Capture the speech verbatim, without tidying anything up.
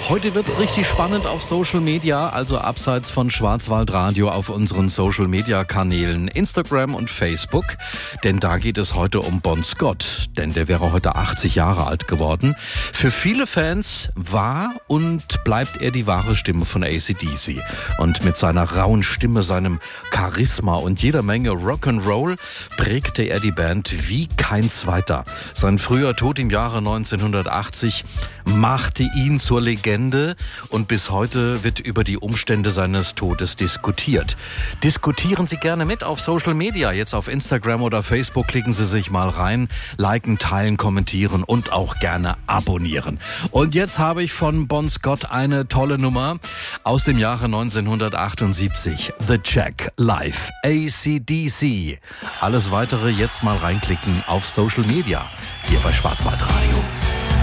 Heute wird's richtig spannend auf Social Media, also abseits von Schwarzwaldradio auf unseren Social Media Kanälen Instagram und Facebook. Denn da geht es heute um Bon Scott, denn der wäre heute achtzig Jahre alt geworden. Für viele Fans war und bleibt er die wahre Stimme von A C D C. Und mit seiner rauen Stimme, seinem Charisma und jeder Menge Rock'n'Roll prägte er die Band wie kein zweiter. Sein früher Tod im Jahre neunzehnhundertachtzig machte ihn zur Legende und bis heute wird über die Umstände seines Todes diskutiert. Diskutieren Sie gerne mit auf Social Media, jetzt auf Instagram oder Facebook, klicken Sie sich mal rein, liken, teilen, kommentieren und auch gerne abonnieren. Und jetzt habe ich von Bon Scott eine tolle Nummer aus dem Jahre neunzehnhundertachtundsiebzig. The Check live, A C D C. Alles weitere jetzt mal reinklicken auf Social Media, hier bei Schwarzwaldradio.